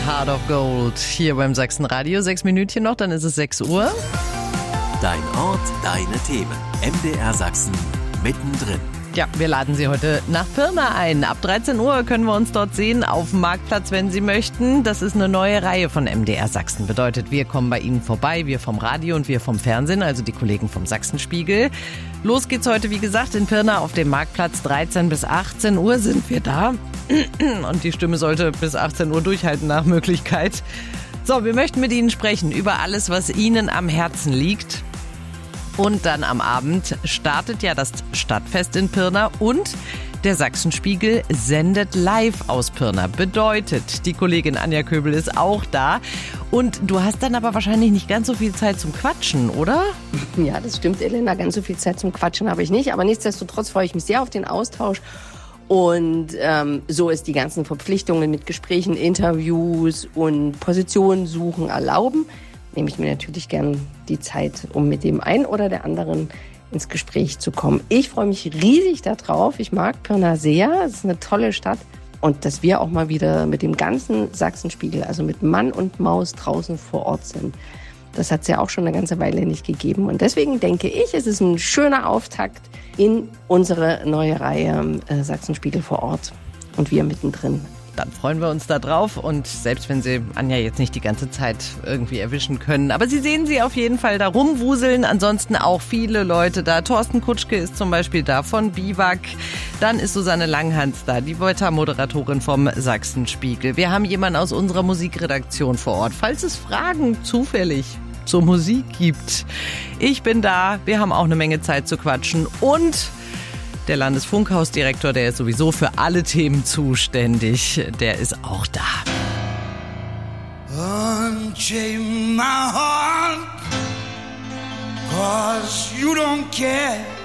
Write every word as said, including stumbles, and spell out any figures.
Heart of Gold hier beim Sachsenradio. Sechs Minütchen noch, dann ist es sechs Uhr. Dein Ort, deine Themen. M D R Sachsen mittendrin. Ja, wir laden Sie heute nach Pirna ein. Ab dreizehn Uhr können wir uns dort sehen, auf dem Marktplatz, wenn Sie möchten. Das ist eine neue Reihe von M D R Sachsen. Bedeutet, wir kommen bei Ihnen vorbei, wir vom Radio und wir vom Fernsehen, also die Kollegen vom Sachsenspiegel. Los geht's heute, wie gesagt, in Pirna auf dem Marktplatz. dreizehn bis achtzehn Uhr sind wir da. Und die Stimme sollte bis achtzehn Uhr durchhalten nach Möglichkeit. So, wir möchten mit Ihnen sprechen über alles, was Ihnen am Herzen liegt. Und dann am Abend startet ja das Stadtfest in Pirna und der Sachsenspiegel sendet live aus Pirna. Bedeutet, die Kollegin Anja Köbel ist auch da. Und du hast dann aber wahrscheinlich nicht ganz so viel Zeit zum Quatschen, oder? Ja, das stimmt, Elena. Ganz so viel Zeit zum Quatschen habe ich nicht. Aber nichtsdestotrotz freue ich mich sehr auf den Austausch. Und ähm, so ist die ganzen Verpflichtungen mit Gesprächen, Interviews und Positionen suchen erlauben. Nehme ich mir natürlich gern die Zeit, um mit dem einen oder der anderen ins Gespräch zu kommen. Ich freue mich riesig darauf. Ich mag Pirna sehr. Es ist eine tolle Stadt. Und dass wir auch mal wieder mit dem ganzen Sachsenspiegel, also mit Mann und Maus draußen vor Ort sind. Das hat es ja auch schon eine ganze Weile nicht gegeben. Und deswegen denke ich, es ist ein schöner Auftakt in unsere neue Reihe äh, Sachsenspiegel vor Ort. Und wir mittendrin. Dann freuen wir uns da drauf und selbst wenn Sie Anja jetzt nicht die ganze Zeit irgendwie erwischen können, aber Sie sehen sie auf jeden Fall da rumwuseln, ansonsten auch viele Leute da. Thorsten Kutschke ist zum Beispiel da von Biwak, dann ist Susanne Langhans da, die Wettermoderatorin vom Sachsenspiegel. Wir haben jemanden aus unserer Musikredaktion vor Ort, falls es Fragen zufällig zur Musik gibt. Ich bin da, wir haben auch eine Menge Zeit zu quatschen und der Landesfunkhausdirektor, der ist sowieso für alle Themen zuständig, der ist auch da. Unchain my heart, 'cause you don't care.